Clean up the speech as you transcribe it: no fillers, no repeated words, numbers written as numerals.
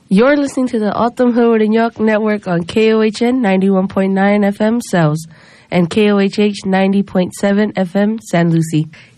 You're listening to the Autumn Hood and York Network on KOHN 91.9 FM South and KOHH 90.7 FM San Lucie.